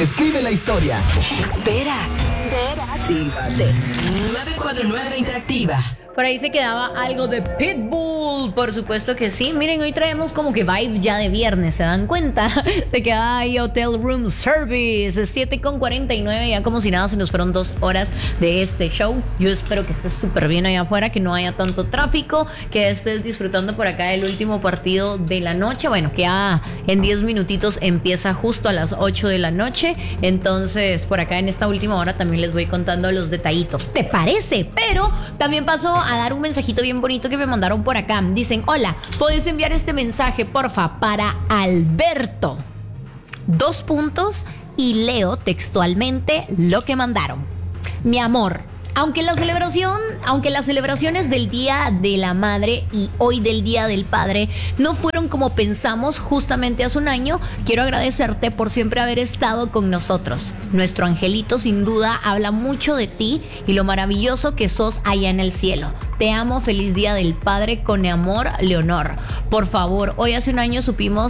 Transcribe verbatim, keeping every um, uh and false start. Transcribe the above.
Escribe la historia. ¿Qué esperas? Interactívate. nueve cuatro nueve Interactiva. Por ahí se quedaba algo de Pitbull, por supuesto que sí. Miren, hoy traemos como que vibe ya de viernes, ¿se dan cuenta? Se queda ahí Hotel Room Service, siete con cuarenta y nueve, ya como si nada se nos fueron dos horas de este show. Yo espero que estés súper bien allá afuera, que no haya tanto tráfico, que estés disfrutando por acá el último partido de la noche. Bueno, que ya en diez minutitos empieza justo a las ocho de la noche. Entonces, por acá en esta última hora también les voy contando los detallitos. ¿Te parece? Pero también pasó a dar un mensajito bien bonito que me mandaron por acá. Dicen: hola, ¿puedes enviar este mensaje, porfa, para Alberto? Dos puntos y leo textualmente lo que mandaron. Mi amor, aunque la celebración, aunque las celebraciones del Día de la Madre y hoy del Día del Padre no fueron como pensamos justamente hace un año, quiero agradecerte por siempre haber estado con nosotros. Nuestro angelito sin duda habla mucho de ti y lo maravilloso que sos allá en el cielo. Te amo, feliz Día del Padre, con amor, Leonor. Por favor, hoy hace un año supimos